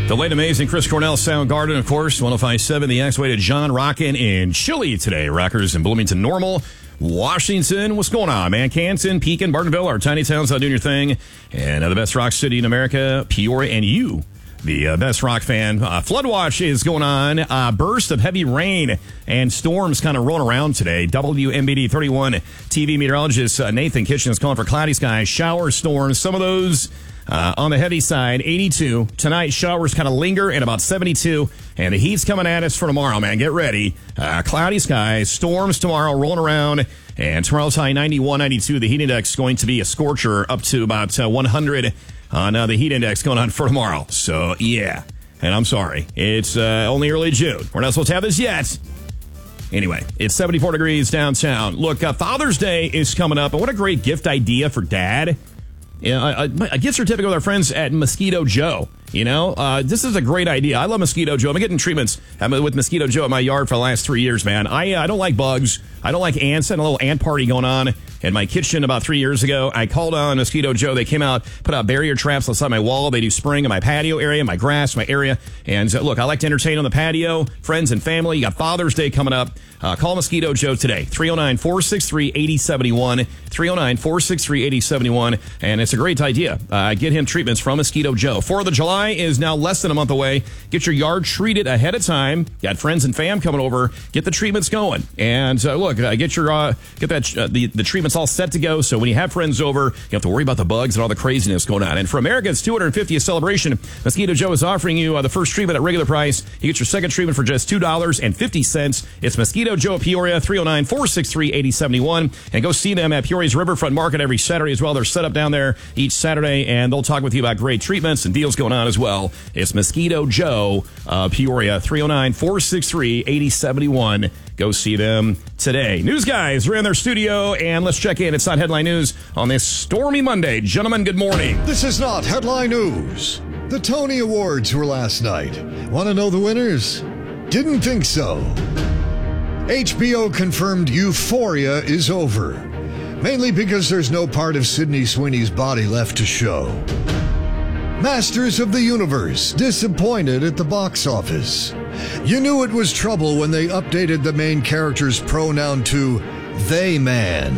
The late amazing Chris Cornell, Soundgarden, of course, 105.7, the X-Way to John, rocking in Chile today. Rockers in Bloomington, Normal, Washington. What's going on, man? Canton, Pekin, Bartonville, our tiny towns out doing your thing. And the best rock city in America, Peoria, and you, the best rock fan. Flood watch is going on. Burst of heavy rain and storms kind of rolling around today. WMBD 31 TV meteorologist Nathan Kitchen is calling for cloudy skies, shower storms, some of those on the heavy side, 82. Tonight, showers kind of linger at about 72. And the heat's coming at us for tomorrow, man. Get ready. Cloudy skies, storms tomorrow rolling around. And tomorrow's high 91, 92. The heat index is going to be a scorcher up to about 100 on the heat index going on for tomorrow. So, yeah. And I'm sorry. It's only early June. We're not supposed to have this yet. Anyway, it's 74 degrees downtown. Look, Father's Day is coming up. And what a great gift idea for Dad. A gift certificate with our friends at Mosquito Joe. You know, this is a great idea. I love Mosquito Joe. I've been getting treatments with Mosquito Joe at my yard for the last 3 years, man. I don't like bugs. I don't like ants. I had a little ant party going on in my kitchen about 3 years ago. I called on Mosquito Joe. They came out, put out barrier traps outside my wall. They do spraying in my patio area, my grass, my area. And look, I like to entertain on the patio, friends and family. You got Father's Day coming up. Call Mosquito Joe today, 309-463-8071, 309-463-8071. And it's a great idea. Get him treatments from Mosquito Joe. 4th of July is now less than a month away. Get your yard treated ahead of time. Got friends and fam coming over. Get the treatments going. And look, get the treatments all set to go. So when you have friends over, you don't have to worry about the bugs and all the craziness going on. And for America's 250th celebration, Mosquito Joe is offering you the first treatment at regular price. You get your second treatment for just $2.50. It's Mosquito Joe at Peoria, 309-463-8071. And go see them at Peoria's Riverfront Market every Saturday as well. They're set up down there each Saturday, and they'll talk with you about great treatments and deals going on as well. It's Mosquito Joe, Peoria, 309-463-8071. Go see them today. News guys, we're in their studio, and let's check in. It's not headline news on this stormy Monday. Gentlemen, good morning. This is not headline news. The Tony Awards were last night. Want to know the winners? Didn't think so. HBO confirmed Euphoria is over, mainly because there's no part of Sydney Sweeney's body left to show. Masters of the Universe disappointed at the box office. You knew it was trouble when they updated the main character's pronoun to they man.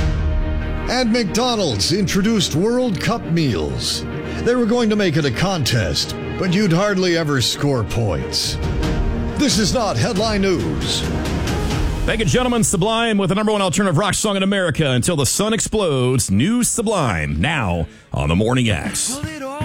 And McDonald's introduced World Cup meals. They were going to make it a contest, but you'd hardly ever score points. This is not headline news. Thank you, gentlemen. Sublime with the number one alternative rock song in America, Until the Sun Explodes. New Sublime, now on the Morning X.